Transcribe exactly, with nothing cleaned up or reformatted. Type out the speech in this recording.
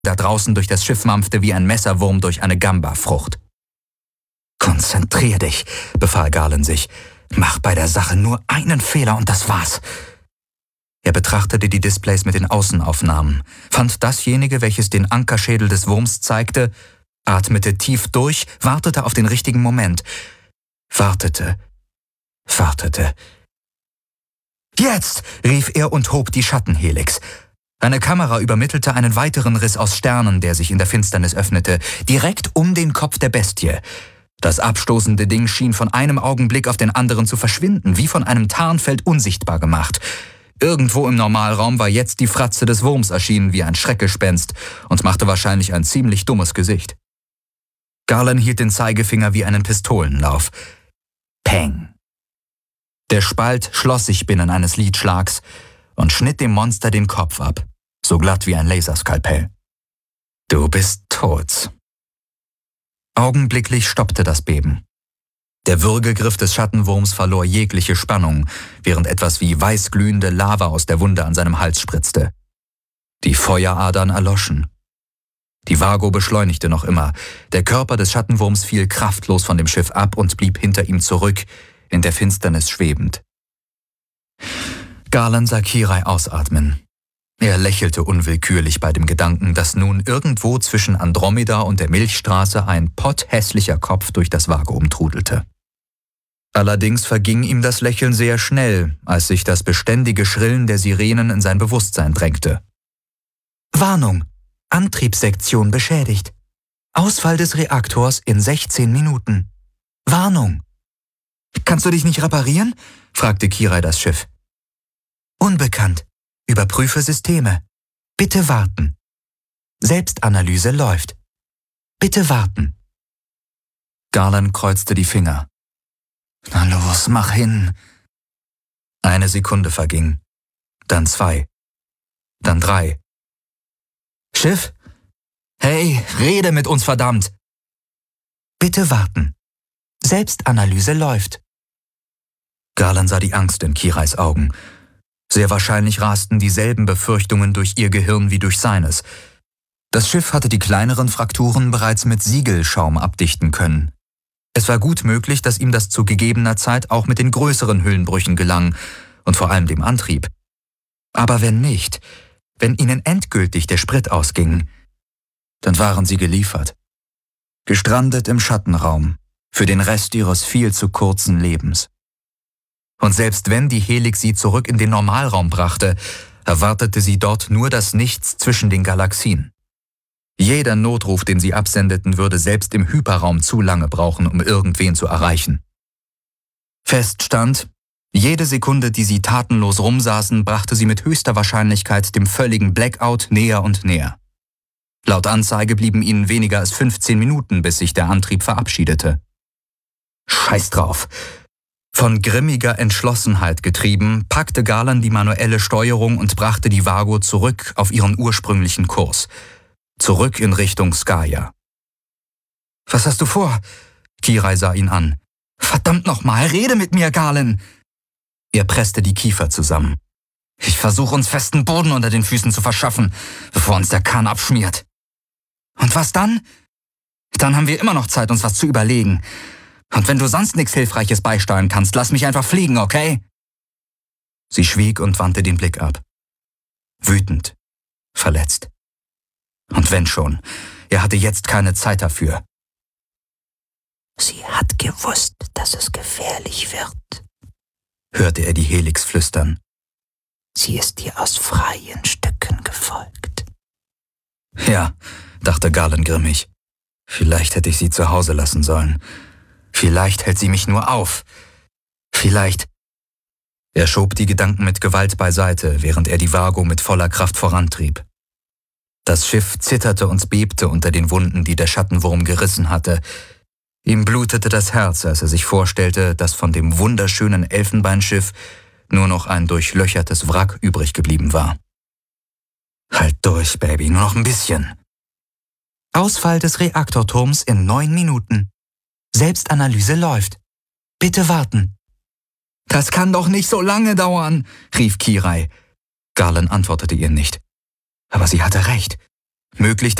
da draußen durch das Schiff mampfte wie ein Messerwurm durch eine Gamba-Frucht. »Konzentrier dich«, befahl Garland sich. »Mach bei der Sache nur einen Fehler und das war's.« Er betrachtete die Displays mit den Außenaufnahmen, fand dasjenige, welches den Ankerschädel des Wurms zeigte, atmete tief durch, wartete auf den richtigen Moment. Wartete, wartete. »Jetzt«, rief er und hob die Schattenhelix. Eine Kamera übermittelte einen weiteren Riss aus Sternen, der sich in der Finsternis öffnete, direkt um den Kopf der Bestie. Das abstoßende Ding schien von einem Augenblick auf den anderen zu verschwinden, wie von einem Tarnfeld unsichtbar gemacht. Irgendwo im Normalraum war jetzt die Fratze des Wurms erschienen wie ein Schreckgespenst und machte wahrscheinlich ein ziemlich dummes Gesicht. Garland hielt den Zeigefinger wie einen Pistolenlauf. Peng! Der Spalt schloss sich binnen eines Lidschlags und schnitt dem Monster den Kopf ab, so glatt wie ein Laserskalpell. »Du bist tot.« Augenblicklich stoppte das Beben. Der Würgegriff des Schattenwurms verlor jegliche Spannung, während etwas wie weißglühende Lava aus der Wunde an seinem Hals spritzte. Die Feueradern erloschen. Die Vago beschleunigte noch immer. Der Körper des Schattenwurms fiel kraftlos von dem Schiff ab und blieb hinter ihm zurück, in der Finsternis schwebend. Garland sah Kirai ausatmen. Er lächelte unwillkürlich bei dem Gedanken, dass nun irgendwo zwischen Andromeda und der Milchstraße ein potthässlicher Kopf durch das Vakuum trudelte. Allerdings verging ihm das Lächeln sehr schnell, als sich das beständige Schrillen der Sirenen in sein Bewusstsein drängte. »Warnung! Antriebssektion beschädigt. Ausfall des Reaktors in sechzehn Minuten. Warnung!« »Kannst du dich nicht reparieren?« fragte Kirai das Schiff. »Unbekannt. Überprüfe Systeme. Bitte warten. Selbstanalyse läuft. Bitte warten.« Garland kreuzte die Finger. »Na los, mach hin!« Eine Sekunde verging. Dann zwei. Dann drei. »Schiff? Hey, rede mit uns, verdammt!« »Bitte warten. Selbstanalyse läuft.« Garland sah die Angst in Kirais Augen. Sehr wahrscheinlich rasten dieselben Befürchtungen durch ihr Gehirn wie durch seines. Das Schiff hatte die kleineren Frakturen bereits mit Siegelschaum abdichten können. Es war gut möglich, dass ihm das zu gegebener Zeit auch mit den größeren Hüllenbrüchen gelang und vor allem dem Antrieb. Aber wenn nicht, wenn ihnen endgültig der Sprit ausging, dann waren sie geliefert. Gestrandet im Schattenraum, für den Rest ihres viel zu kurzen Lebens. Und selbst wenn die Helix sie zurück in den Normalraum brachte, erwartete sie dort nur das Nichts zwischen den Galaxien. Jeder Notruf, den sie absendeten, würde selbst im Hyperraum zu lange brauchen, um irgendwen zu erreichen. Fest stand, jede Sekunde, die sie tatenlos rumsaßen, brachte sie mit höchster Wahrscheinlichkeit dem völligen Blackout näher und näher. Laut Anzeige blieben ihnen weniger als fünfzehn Minuten, bis sich der Antrieb verabschiedete. Scheiß drauf! Von grimmiger Entschlossenheit getrieben, packte Garland die manuelle Steuerung und brachte die Vago zurück auf ihren ursprünglichen Kurs. Zurück in Richtung Skaya. »Was hast du vor?« Kirai sah ihn an. »Verdammt nochmal, rede mit mir, Garland!« Er presste die Kiefer zusammen. »Ich versuche uns festen Boden unter den Füßen zu verschaffen, bevor uns der Kahn abschmiert.« »Und was dann?« »Dann haben wir immer noch Zeit, uns was zu überlegen. Und wenn du sonst nichts Hilfreiches beisteuern kannst, lass mich einfach fliegen, okay?« Sie schwieg und wandte den Blick ab. Wütend, verletzt. Und wenn schon, er hatte jetzt keine Zeit dafür. »Sie hat gewusst, dass es gefährlich wird«, hörte er die Helix flüstern. »Sie ist dir aus freien Stücken gefolgt.« Ja, dachte Garland grimmig. Vielleicht hätte ich sie zu Hause lassen sollen. Vielleicht hält sie mich nur auf. Vielleicht... Er schob die Gedanken mit Gewalt beiseite, während er die Vago mit voller Kraft vorantrieb. Das Schiff zitterte und bebte unter den Wunden, die der Schattenwurm gerissen hatte. Ihm blutete das Herz, als er sich vorstellte, dass von dem wunderschönen Elfenbeinschiff nur noch ein durchlöchertes Wrack übrig geblieben war. »Halt durch, Baby, nur noch ein bisschen.« »Ausfall des Reaktorturms in neun Minuten. Selbstanalyse läuft. Bitte warten.« »Das kann doch nicht so lange dauern«, rief Kirai. Garland antwortete ihr nicht. Aber sie hatte recht. Möglich,